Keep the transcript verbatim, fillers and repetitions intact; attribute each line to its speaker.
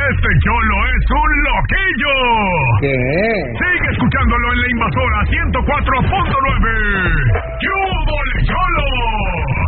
Speaker 1: Este cholo es un loquillo.
Speaker 2: ¿Qué?
Speaker 1: Sigue escuchándolo en La Invasora ciento cuatro punto